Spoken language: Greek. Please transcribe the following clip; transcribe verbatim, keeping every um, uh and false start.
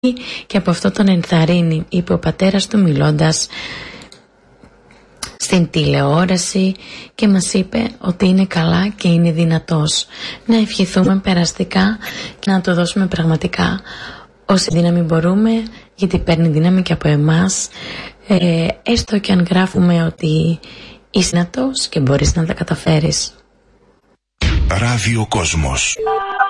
και από αυτό τον ενθαρρύνει, είπε ο πατέρας του μιλώντας στην τηλεόραση και μας είπε ότι είναι καλά και είναι δυνατός. Να ευχηθούμε περαστικά και να το δώσουμε πραγματικά όση δύναμη μπορούμε, γιατί παίρνει δύναμη και από εμάς, ε, έστω και αν γράφουμε ότι είσαι δυνατός και μπορείς να τα καταφέρεις. Ράδιο Κόσμος.